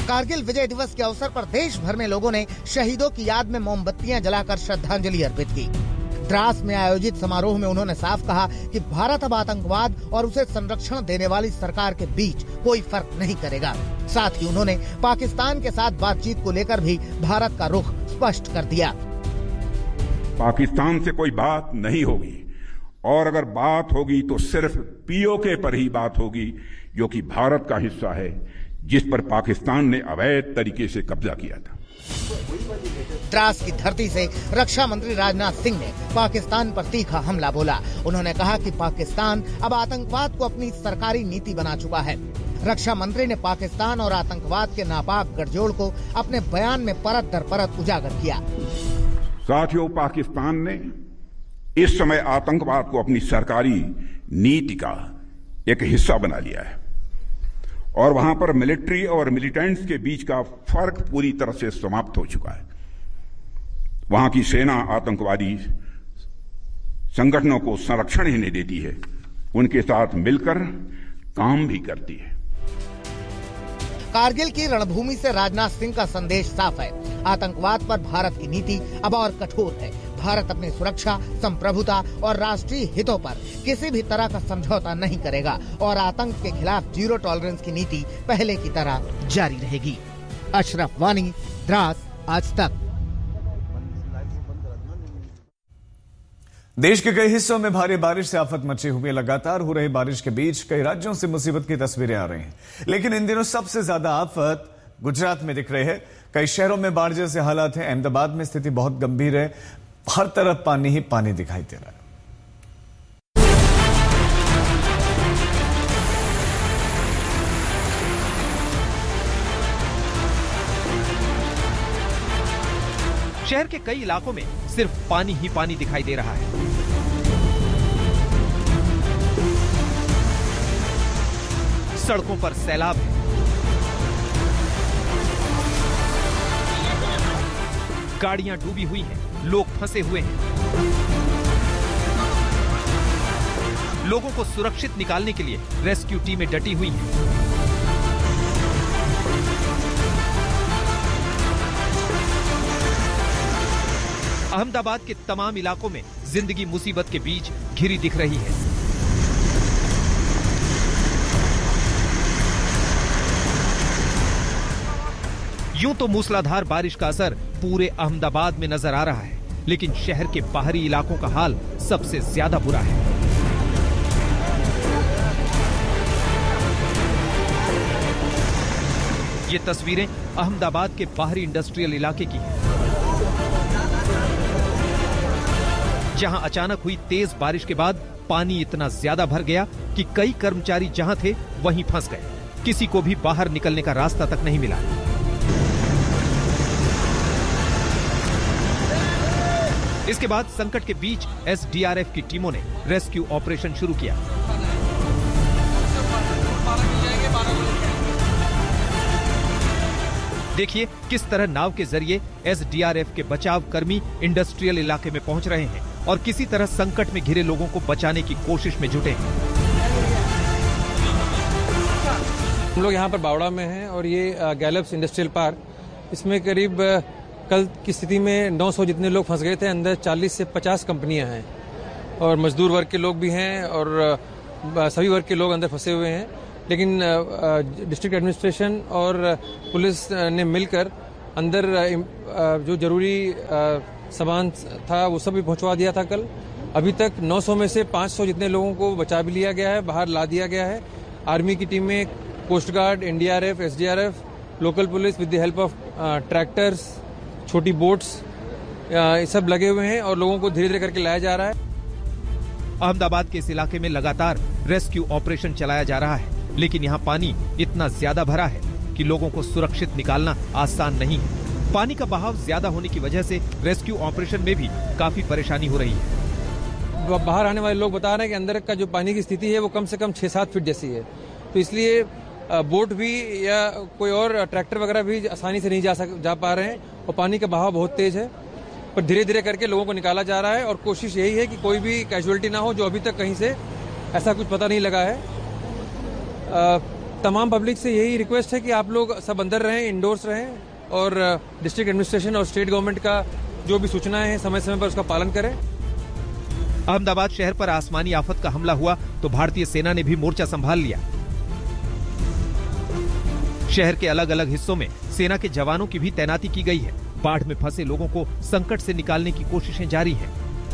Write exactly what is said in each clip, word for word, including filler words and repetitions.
कारगिल विजय दिवस के अवसर पर देश भर में लोगों ने शहीदों की याद में मोमबत्तियां जलाकर श्रद्धांजलि अर्पित की। द्रास में आयोजित समारोह में उन्होंने साफ कहा कि भारत अब आतंकवाद और उसे संरक्षण देने वाली सरकार के बीच कोई फर्क नहीं करेगा। साथ ही उन्होंने पाकिस्तान के साथ बातचीत को लेकर भी भारत का रुख स्पष्ट कर दिया। पाकिस्तान से कोई बात नहीं होगी और अगर बात होगी तो सिर्फ पीओके पर ही बात होगी, जो कि भारत का हिस्सा है, जिस पर पाकिस्तान ने अवैध तरीके से कब्जा किया था। द्रास की धरती से रक्षा मंत्री राजनाथ सिंह ने पाकिस्तान पर तीखा हमला बोला। उन्होंने कहा कि पाकिस्तान अब आतंकवाद को अपनी सरकारी नीति बना चुका है। रक्षा मंत्री ने पाकिस्तान और आतंकवाद के नापाक गठजोड़ को अपने बयान में परत दर परत उजागर किया। साथियों, पाकिस्तान ने इस समय आतंकवाद को अपनी सरकारी नीति का एक हिस्सा बना लिया है और वहां पर मिलिट्री और मिलिटेंट्स के बीच का फर्क पूरी तरह से समाप्त हो चुका है। वहां की सेना आतंकवादी संगठनों को संरक्षण ही नहीं देती है, उनके साथ मिलकर काम भी करती है। कारगिल की रणभूमि से राजनाथ सिंह का संदेश साफ है। आतंकवाद पर भारत की नीति अब और कठोर है। भारत अपनी सुरक्षा, संप्रभुता और राष्ट्रीय हितों पर किसी भी तरह का समझौता नहीं करेगा और आतंक के खिलाफ जीरो टॉलरेंस की नीति पहले की तरह जारी रहेगी। अशरफ वानी, द्रास, आज तक। देश के कई हिस्सों में भारी बारिश से आफत मची हुई है। लगातार हो रही बारिश के बीच कई राज्यों से मुसीबत की तस्वीरें आ रही हैं, लेकिन इन दिनों सबसे ज्यादा आफत गुजरात में दिख रही है। कई शहरों में बाढ़ जैसे हालात हैं। अहमदाबाद में स्थिति बहुत गंभीर है, हर तरफ पानी ही पानी दिखाई दे रहा है। शहर के कई इलाकों में सिर्फ पानी ही पानी दिखाई दे रहा है। सड़कों पर सैलाब है। गाड़ियां डूबी हुई हैं, लोग फंसे हुए हैं। लोगों को सुरक्षित निकालने के लिए रेस्क्यू टीमें डटी हुई हैं। अहमदाबाद के तमाम इलाकों में जिंदगी मुसीबत के बीच घिरी दिख रही है। यूं तो मूसलाधार बारिश का असर पूरे अहमदाबाद में नजर आ रहा है, लेकिन शहर के बाहरी इलाकों का हाल सबसे ज्यादा बुरा है। ये तस्वीरें अहमदाबाद के बाहरी इंडस्ट्रियल इलाके की हैं, जहां अचानक हुई तेज बारिश के बाद पानी इतना ज्यादा भर गया कि कई कर्मचारी जहां थे वहीं फंस गए। किसी को भी बाहर निकलने का रास्ता तक नहीं मिला। इसके बाद संकट के बीच एस डी आर एफ की टीमों ने रेस्क्यू ऑपरेशन शुरू किया। देखिए किस तरह नाव के जरिए एस डी आर एफ के बचाव कर्मी इंडस्ट्रियल इलाके में पहुंच रहे हैं और किसी तरह संकट में घिरे लोगों को बचाने की कोशिश में जुटे हैं। हम लोग यहाँ पर बावड़ा में हैं और ये गैलप्स इंडस्ट्रियल पार्क, इसमें करीब कल की स्थिति में नौ सौ जितने लोग फंस गए थे। अंदर चालीस से पचास कंपनियां हैं और मजदूर वर्ग के लोग भी हैं और सभी वर्ग के लोग अंदर फंसे हुए हैं। लेकिन डिस्ट्रिक्ट एडमिनिस्ट्रेशन और पुलिस ने मिलकर अंदर जो जरूरी सामान था वो सब भी पहुंचवा दिया था कल। अभी तक नौ सौ में से पाँच सौ जितने लोगों को बचा भी लिया गया है, बाहर ला दिया गया है। आर्मी की टीमें, coast guard, N D R F, S D R F, local police with the help of tractors, छोटी बोट्स, ये सब लगे हुए हैं और लोगों को धीरे धीरे करके लाया जा रहा है। अहमदाबाद के इस इलाके में लगातार रेस्क्यू ऑपरेशन चलाया जा रहा है, लेकिन यहाँ पानी इतना ज्यादा भरा है कि लोगों को सुरक्षित निकालना आसान नहीं है। पानी का बहाव ज्यादा होने की वजह से रेस्क्यू ऑपरेशन में भी काफी परेशानी हो रही है। बाहर आने वाले लोग बता रहे हैं कि अंदर का जो पानी की स्थिति है वो कम से कम छह सात फीट जैसी है, तो इसलिए बोट भी या कोई और ट्रैक्टर वगैरह भी आसानी से नहीं जा सक जा पा रहे हैं और पानी का बहाव बहुत तेज है। पर धीरे धीरे करके लोगों को निकाला जा रहा है और कोशिश यही है कि कोई भी कैजुअलिटी ना हो, जो अभी तक कहीं से ऐसा कुछ पता नहीं लगा है। तमाम पब्लिक से यही रिक्वेस्ट है कि आप लोग सब अंदर रहें, इंडोर्स रहें और डिस्ट्रिक्ट एडमिनिस्ट्रेशन और स्टेट गवर्नमेंट का जो भी सूचनाएं हैं समय समय पर उसका पालन करें। अहमदाबाद शहर पर आसमानी आफत का हमला हुआ तो भारतीय सेना ने भी मोर्चा संभाल लिया। शहर के अलग अलग हिस्सों में सेना के जवानों की भी तैनाती की गई है। बाढ़ में फंसे लोगों को संकट से निकालने की कोशिशें जारी हैं।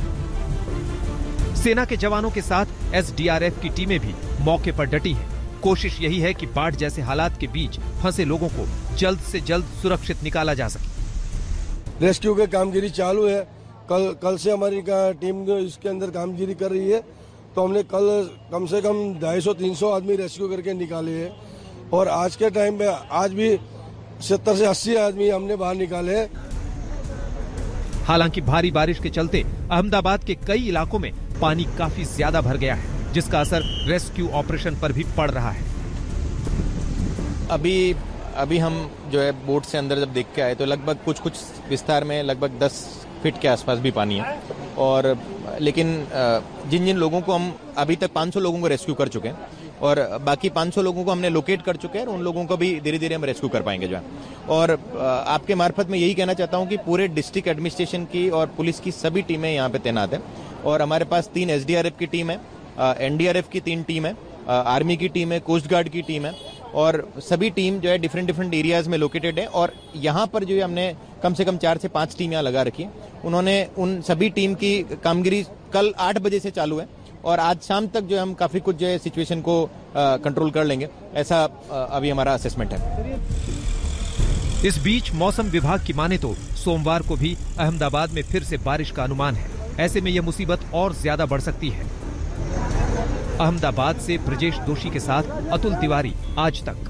सेना के जवानों के साथ एस डी आर एफ की टीमें भी मौके पर डटी हैं। कोशिश यही है कि बाढ़ जैसे हालात के बीच फंसे लोगों को जल्द से जल्द सुरक्षित निकाला जा सके। रेस्क्यू की कामगिरी चालू है। कल कल से हमारी टीम इसके अंदर कामगिरी कर रही है। तो हमने कल कम से कम ढाई सौ तीन सौ आदमी रेस्क्यू करके निकाले हैं और आज के टाइम पे आज भी सत्तर से अस्सी आदमी हमने बाहर निकाले हैं। हालांकि भारी बारिश के चलते अहमदाबाद के कई इलाकों में पानी काफी ज्यादा भर गया है, जिसका असर रेस्क्यू ऑपरेशन पर भी पड़ रहा है। अभी अभी हम जो है बोट से अंदर जब देख के आए तो लगभग कुछ कुछ विस्तार में लगभग दस फीट के आसपास भी पानी है। और लेकिन जिन जिन लोगों को हम अभी तक पाँच सौ लोगों को रेस्क्यू कर चुके हैं और बाकी पाँच सौ लोगों को हमने लोकेट कर चुके हैं और उन लोगों को भी धीरे धीरे हम रेस्क्यू कर पाएंगे जो है। और आपके मार्फत में यही कहना चाहता हूं कि पूरे डिस्ट्रिक्ट एडमिनिस्ट्रेशन की और पुलिस की सभी टीमें यहाँ पे तैनात हैं और हमारे पास तीन एस डी आर एफ की टीम है, एन डी आर एफ की तीन टीम है, आर्मी की टीम है, कोस्ट गार्ड की टीम है और सभी टीम जो है डिफरेंट डिफरेंट एरियाज में लोकेटेड है। और यहाँ पर जो है हमने कम से कम चार से पांच टीम यहाँ लगा रखी है। उन्होंने उन सभी टीम की कामगिरी कल आठ बजे से चालू है और आज शाम तक जो है हम काफी कुछ जो है सिचुएशन को कंट्रोल कर लेंगे, ऐसा आ, अभी हमारा असेसमेंट है। इस बीच मौसम विभाग की माने तो सोमवार को भी अहमदाबाद में फिर से बारिश का अनुमान है। ऐसे में यह मुसीबत और ज्यादा बढ़ सकती है। अहमदाबाद से ब्रजेश दोषी के साथ अतुल तिवारी, आज तक।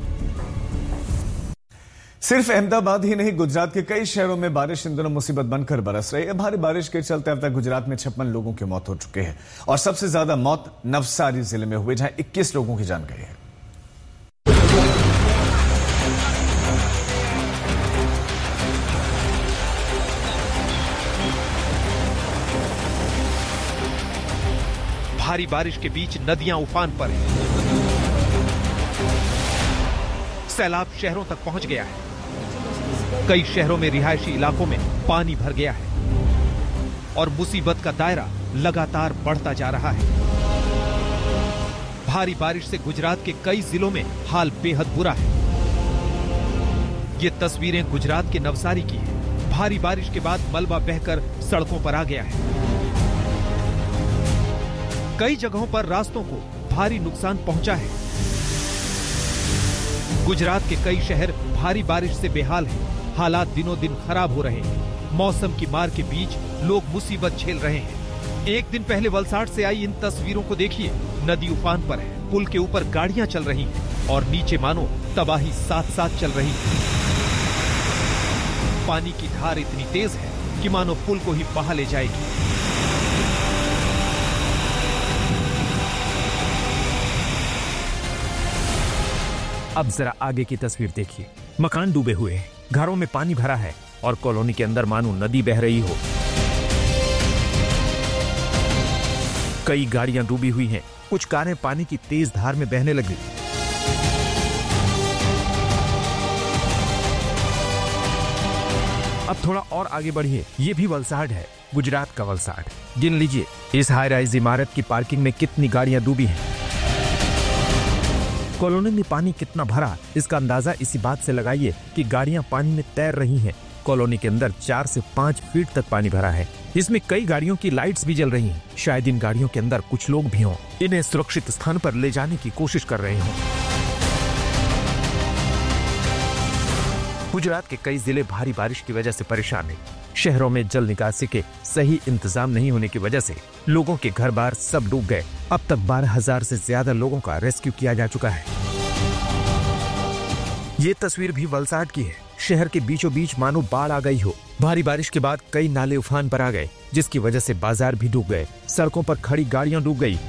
सिर्फ अहमदाबाद ही नहीं, गुजरात के कई शहरों में बारिश इन दिनों मुसीबत बनकर बरस रही है। भारी बारिश के चलते अब तक गुजरात में छप्पन लोगों की मौत हो चुकी है और सबसे ज्यादा मौत नवसारी जिले में हुई, जहां इक्कीस लोगों की जान गई है। भारी बारिश के बीच नदियां उफान पर हैं। सैलाब शहरों तक पहुंच गया है। कई शहरों में रिहायशी इलाकों में पानी भर गया है और मुसीबत का दायरा लगातार बढ़ता जा रहा है। भारी बारिश से गुजरात के कई जिलों में हाल बेहद बुरा है। ये तस्वीरें गुजरात के नवसारी की है। भारी बारिश के बाद मलबा बहकर सड़कों पर आ गया है। कई जगहों पर रास्तों को भारी नुकसान पहुंचा है। गुजरात के कई शहर भारी बारिश से बेहाल हैं। हालात दिनों दिन खराब हो रहे हैं। मौसम की मार के बीच लोग मुसीबत झेल रहे हैं। एक दिन पहले वलसाड से आई इन तस्वीरों को देखिए। नदी उफान पर है, पुल के ऊपर गाड़ियां चल रही हैं और नीचे मानो तबाही साथ साथ चल रही है। पानी की धार इतनी तेज है कि मानो पुल को ही बहा ले जाएगी। अब जरा आगे की तस्वीर देखिए। मकान डूबे हुए हैं, घरों में पानी भरा है और कॉलोनी के अंदर मानो नदी बह रही हो। कई गाड़ियां डूबी हुई हैं, कुछ कारें पानी की तेज धार में बहने लगी। अब थोड़ा और आगे बढ़िए, ये भी वलसाड है, गुजरात का वलसाड। गिन लीजिए इस हाई राइज इमारत की पार्किंग में कितनी गाड़ियां डूबी हैं। कॉलोनी में पानी कितना भरा, इसका अंदाजा इसी बात से लगाइए कि गाड़ियां पानी में तैर रही हैं। कॉलोनी के अंदर चार से पांच फीट तक पानी भरा है। इसमें कई गाड़ियों की लाइट्स भी जल रही हैं। शायद इन गाड़ियों के अंदर कुछ लोग भी हों, इन्हें सुरक्षित स्थान पर ले जाने की कोशिश कर रहे हों। गुजरात के कई जिले भारी बारिश की वजह से परेशान हैं। शहरों में जल निकासी के सही इंतजाम नहीं होने की वजह से लोगों के घर बार सब डूब गए। अब तक बारह हजार से ज्यादा लोगों का रेस्क्यू किया जा चुका है। ये तस्वीर भी वलसाड की है। शहर के बीचों बीच मानो बाढ़ आ गई हो। भारी बारिश के बाद कई नाले उफान पर आ गए, जिसकी वजह से बाजार भी डूब गए। सड़कों पर खड़ी गाड़ियां डूब गई।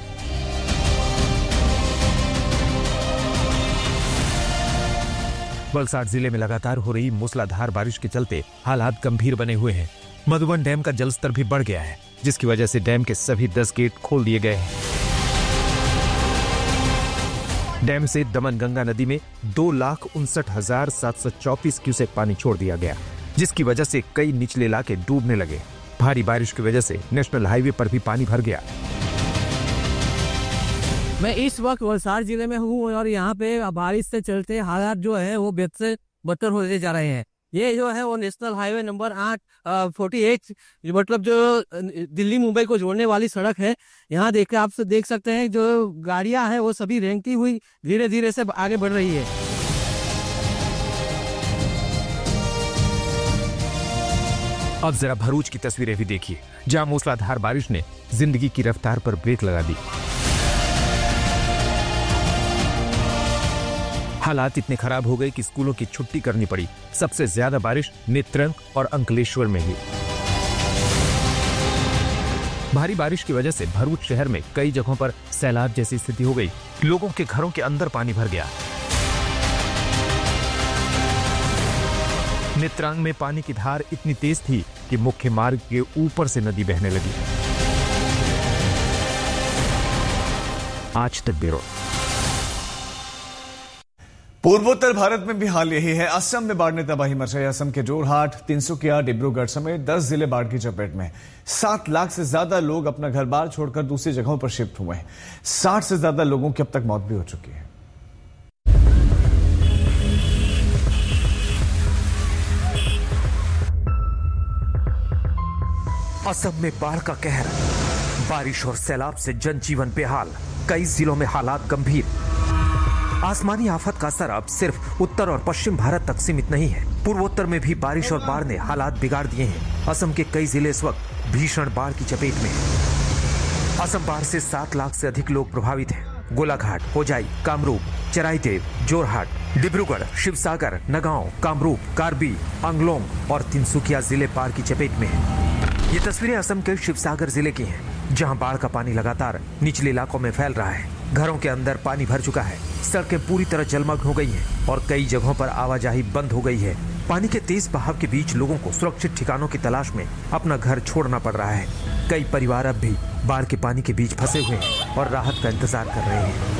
वलसाड जिले में लगातार हो रही मूसलाधार बारिश के चलते हालात गंभीर बने हुए हैं। मधुबन डैम का जलस्तर भी बढ़ गया है, जिसकी वजह से डैम के सभी दस गेट खोल दिए गए हैं। डैम से दमनगंगा नदी में दो लाख उनसठ हजार सात सौ चौबीस क्यूसेक पानी छोड़ दिया गया, जिसकी वजह से कई निचले इलाके डूबने लगे। भारी बारिश की वजह से नेशनल हाईवे पर भी पानी भर गया। मैं इस वक्त वलसाड़ जिले में हूँ और यहाँ पे बारिश से चलते हालात जो है वो बद से बदतर होते जा रहे हैं। ये जो है वो नेशनल हाईवे नंबर आठ फोर्टी एट मतलब जो दिल्ली मुंबई को जोड़ने वाली सड़क है। यहाँ देख आप देख सकते हैं जो गाड़ियां हैं वो सभी रेंगती हुई धीरे धीरे से आगे बढ़ रही है। अब जरा भरूच की तस्वीरें भी देखिए, जहां मूसलाधार बारिश ने जिंदगी की रफ्तार पर ब्रेक लगा दी। हालात इतने खराब हो गए कि स्कूलों की छुट्टी करनी पड़ी। सबसे ज्यादा बारिश नेत्रंग और अंकलेश्वर में हुई। भारी बारिश की वजह से भरूच शहर में कई जगहों पर सैलाब जैसी स्थिति हो गई। लोगों के घरों के अंदर पानी भर गया। नेत्रांग में पानी की धार इतनी तेज थी कि मुख्य मार्ग के ऊपर से नदी बहने लगी। आज तक ब्यूरो। पूर्वोत्तर भारत में भी हाल यही है। असम में बाढ़ ने तबाही मचाई। असम के जोरहाट, तिनसुकिया, डिब्रूगढ़ समेत दस जिले बाढ़ की चपेट में। सात लाख से ज्यादा लोग अपना घर बार छोड़कर दूसरी जगहों पर शिफ्ट हुए हैं। साठ से ज्यादा लोगों की अब तक मौत भी हो चुकी है। असम में बाढ़ का कहर। बारिश और सैलाब से जनजीवन बेहाल। कई जिलों में हालात गंभीर। आसमानी आफत का असर अब सिर्फ उत्तर और पश्चिम भारत तक सीमित नहीं है। पूर्वोत्तर में भी बारिश और बाढ़ ने हालात बिगाड़ दिए हैं। असम के कई जिले इस वक्त भीषण बाढ़ की चपेट में हैं। असम बाढ़ से सात लाख से अधिक लोग प्रभावित हैं। गोलाघाट, होजाई, कामरूप, चराईदेव, जोरहाट, डिब्रूगढ़, शिवसागर, नगांव, कामरूप, कार्बी, आंगलोंग और तिनसुकिया जिले बाढ़ की चपेट में हैं। ये तस्वीरें असम के शिवसागर जिले की हैं, जहां बाढ़ का पानी लगातार निचले इलाकों में फैल रहा है। घरों के अंदर पानी भर चुका है। सड़कें पूरी तरह जलमग्न हो गई हैं और कई जगहों पर आवाजाही बंद हो गई है। पानी के तेज बहाव के बीच लोगों को सुरक्षित ठिकानों की तलाश में अपना घर छोड़ना पड़ रहा है। कई परिवार अब भी बाढ़ के पानी के बीच फंसे हुए हैं और राहत का इंतजार कर रहे हैं।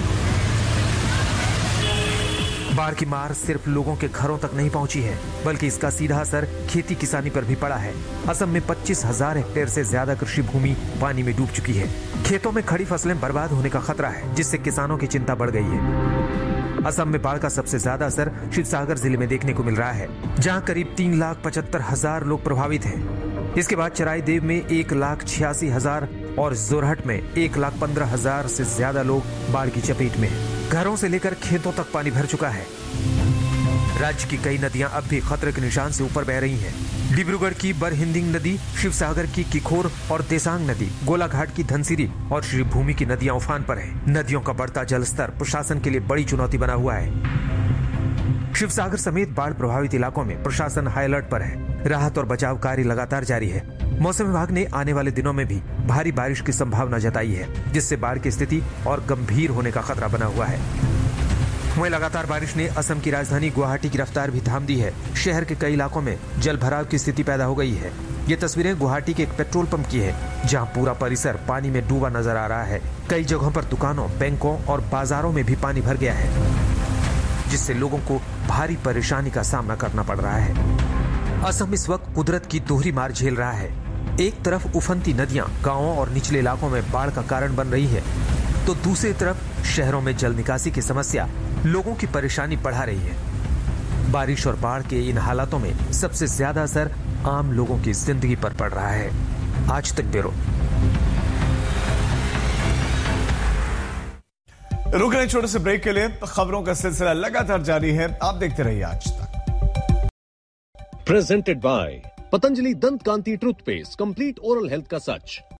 बाढ़ की मार सिर्फ लोगों के घरों तक नहीं पहुंची है, बल्कि इसका सीधा असर खेती किसानी पर भी पड़ा है। असम में पच्चीस हजार हेक्टेयर से ज्यादा कृषि भूमि पानी में डूब चुकी है। खेतों में खड़ी फसलें बर्बाद होने का खतरा है, जिससे किसानों की चिंता बढ़ गई है। असम में बाढ़ का सबसे ज्यादा असर शिवसागर जिले में देखने को मिल रहा है, जहां करीब तीन लाख पचहत्तर हजार लोग प्रभावित हैं। इसके बाद चराईदेव में एक लाख छियासी हजार और जोरहट में एक लाख पंद्रह हजार से ज्यादा लोग बाढ़ की चपेट में हैं। घरों से लेकर खेतों तक पानी भर चुका है। राज्य की कई नदियां अब भी खतरे के निशान से ऊपर बह रही हैं। डिब्रूगढ़ की बरहिंदिंग नदी, शिवसागर की किखोर और देसांग नदी, गोलाघाट की धनसिरी और श्रीभूमि की नदियां उफान पर हैं। नदियों का बढ़ता जलस्तर प्रशासन के लिए बड़ी चुनौती बना हुआ है। शिवसागर समेत बाढ़ प्रभावित इलाकों में प्रशासन हाई अलर्ट पर है। राहत और बचाव कार्य लगातार जारी है। मौसम विभाग ने आने वाले दिनों में भी भारी बारिश की संभावना जताई है, जिससे बाढ़ की स्थिति और गंभीर होने का खतरा बना हुआ है। वहीं लगातार बारिश ने असम की राजधानी गुवाहाटी की रफ्तार भी थाम दी है। शहर के कई इलाकों में जल भराव की स्थिति पैदा हो गई है। ये तस्वीरें गुवाहाटी के एक पेट्रोल पंप की है, जहां पूरा परिसर पानी में डूबा नजर आ रहा है। कई जगहों पर दुकानों, बैंकों और बाजारों में भी पानी भर गया है, जिससे लोगों को भारी परेशानी का सामना करना पड़ रहा है। असम इस वक्त कुदरत की दोहरी मार झेल रहा है। एक तरफ उफनती नदियां गांवों और निचले इलाकों में बाढ़ का कारण बन रही है, तो दूसरी तरफ शहरों में जल निकासी की समस्या लोगों की परेशानी बढ़ा रही है। बारिश और बाढ़ के इन हालातों में सबसे ज्यादा असर आम लोगों की जिंदगी पर पड़ रहा है। आज तक ब्यूरो। रुक रहे छोटे से ब्रेक के लिए। खबरों का सिलसिला लगातार जारी है, आप देखते रहिए आज तक। प्रेजेंटेड बाय पतंजलि दंत कांति टूथपेस्ट, कंप्लीट ओरल हेल्थ का सच।